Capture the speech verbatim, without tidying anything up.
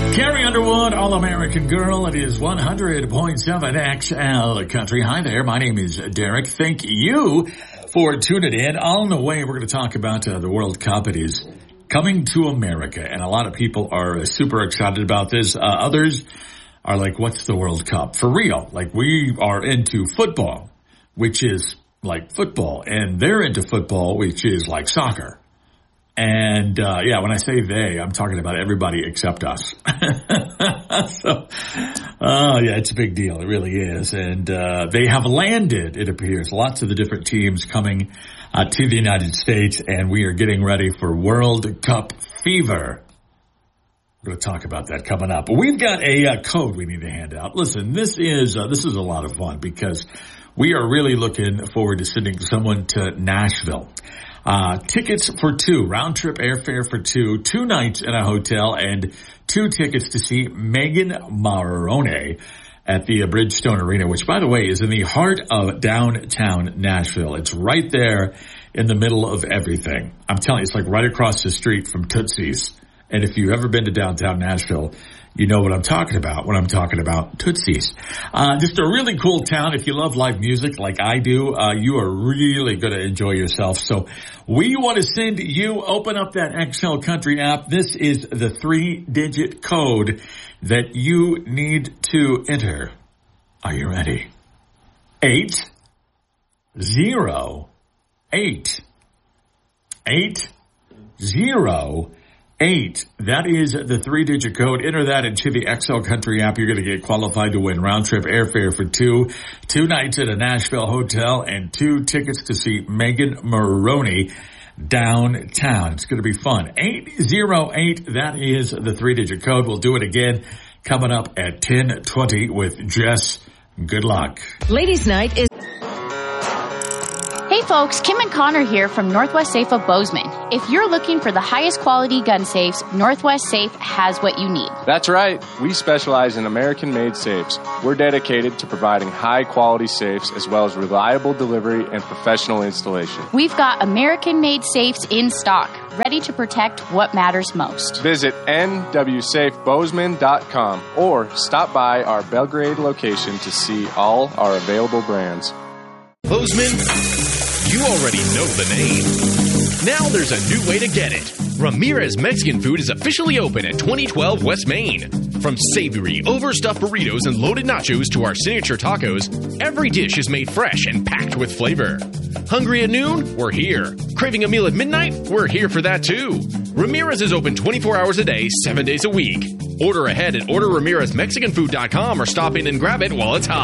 Carrie Underwood, All-American Girl. It is one hundred point seven X L Country. Hi there. My name is Derek. Thank you for tuning in. On the way, we're going to talk about uh, the World Cup. It is coming to America, and a lot of people are super excited about this. Uh, others are like, what's the World Cup? For real. Like, we are into football, which is like football, and they're into football, which is like soccer. And, uh, yeah, when I say they, I'm talking about everybody except us. so, oh, yeah, it's a big deal. It really is. And, uh, they have landed, it appears, lots of the different teams coming, uh, to the United States, and we are getting ready for World Cup fever. We're going to talk about that coming up. But we've got a uh, code we need to hand out. Listen, this is, uh, this is a lot of fun because we are really looking forward to sending someone to Nashville. Uh, tickets for two, round trip airfare for two, two nights in a hotel, and two tickets to see Megan Maroney at the Bridgestone Arena, which, by the way, is in the heart of downtown Nashville. It's right there in the middle of everything. I'm telling you, it's like right across the street from Tootsie's. And if you've ever been to downtown Nashville, you know what I'm talking about when I'm talking about Tootsie's. Uh, just a really cool town. If you love live music like I do, uh, you are really going to enjoy yourself. So we want to send you, open up that X L Country app. This is the three-digit code that you need to enter. Are you ready? Eight, zero, eight, eight, zero, Eight. That is the three-digit code. Enter that into the X L Country app. You're going to get qualified to win round-trip airfare for two, two nights at a Nashville hotel, and two tickets to see Megan Maroney downtown. It's going to be fun. eight zero eight. That is the three-digit code. We'll do it again coming up at ten twenty with Jess. Good luck. Ladies' Night is... Hey folks, Kim and Connor here from Northwest Safe of Bozeman. If you're looking for the highest quality gun safes, Northwest Safe has what you need. That's right. We specialize in American-made safes. We're dedicated to providing high-quality safes as well as reliable delivery and professional installation. We've got American-made safes in stock, ready to protect what matters most. Visit N W safe bozeman dot com or stop by our Belgrade location to see all our available brands. Bozeman, you already know the name. Now there's a new way to get it. Ramirez Mexican Food is officially open at twenty twelve West Main. From savory, overstuffed burritos and loaded nachos to our signature tacos, every dish is made fresh and packed with flavor. Hungry at noon? We're here. Craving a meal at midnight? We're here for that too. Ramirez is open twenty-four hours a day, seven days a week. Order ahead at order ramirez mexican food dot com or stop in and grab it while it's hot.